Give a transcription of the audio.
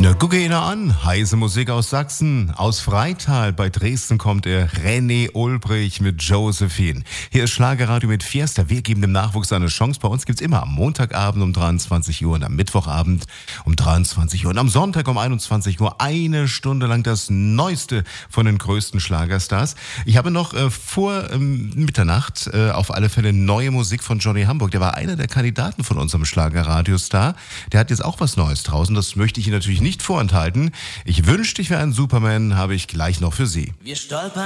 Na, gucke ihn an. Heiße Musik aus Sachsen. Aus Freital bei Dresden kommt er. René Ulbrich mit Josephine. Hier ist Schlagerradio mit Fiesta. Wir geben dem Nachwuchs eine Chance. Bei uns gibt's immer am Montagabend um 23 Uhr und am Mittwochabend um 23 Uhr und am Sonntag um 21 Uhr eine Stunde lang das Neueste von den größten Schlagerstars. Ich habe noch vor Mitternacht auf alle Fälle neue Musik von Johnny Hamburg. Der war einer der Kandidaten von unserem Schlagerradiostar. Der hat jetzt auch was Neues draußen. Das möchte ich Ihnen natürlich nicht vorenthalten. Ich wünschte, ich wäre ein Superman, habe ich gleich noch für Sie. Wir stolpern